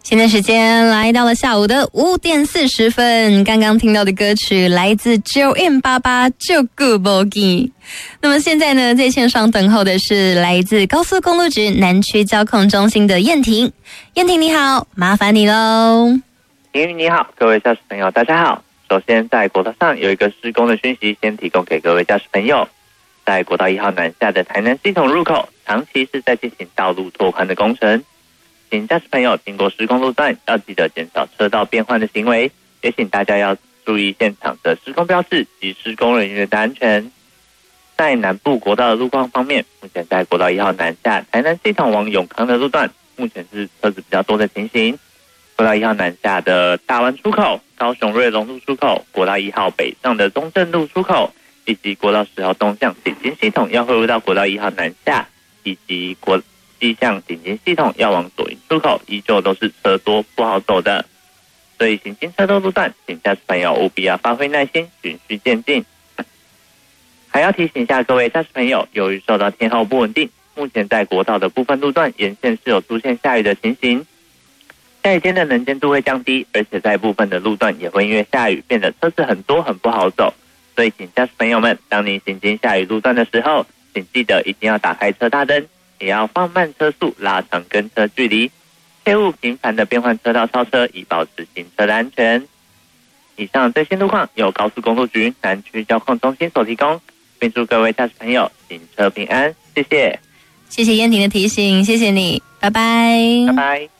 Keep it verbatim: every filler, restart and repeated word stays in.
现在时间来到了下午的五点四十分，刚刚听到的歌曲来自九 M 八八就 Good Bogi。那么现在呢，在线上等候的是来自高速公路局南区交控中心的燕婷。燕婷你好，麻烦你喽。 婷宇你好，各位驾驶朋友大家好。首先在国道上有一个施工的讯息，先提供给各位驾驶朋友。在国道一号南下的台南系统入口，长期是在进行道路拓宽的工程。请驾驶朋友经过施工路段要记得减少车道变换的行为，也请大家要注意现场的施工标志及施工人员的安全。在南部国道的路况方面，目前在国道一号南下台南系统往永康的路段，目前是车子比较多的情形。国道一号南下的大湾出口、高雄瑞隆路出口、国道一号北上的中正路出口，以及国道十号东向顶尖系统要汇入到国道一号南下，以及国西向顶尖系统要往左营出口，依旧都是车多不好走的。所以行经车多路段，请驾驶朋友务必要发挥耐心，循序渐进。还要提醒一下各位驾驶朋友，由于受到天候不稳定，目前在国道的部分路段沿线是有出现下雨的情形。下雨天的能见度会降低，而且在部分的路段也会因为下雨变得车子很多很不好走。所以请驾驶朋友们，当你行经下雨路段的时候，请记得一定要打开车大灯，也要放慢车速，拉长跟车距离，切勿频繁的变换车道超车，以保持行车的安全。以上最新路况由高速公路局南区交控中心所提供，并祝各位驾驶朋友行车平安，谢谢。 谢谢燕婷的提醒，谢谢你，拜拜。 拜拜。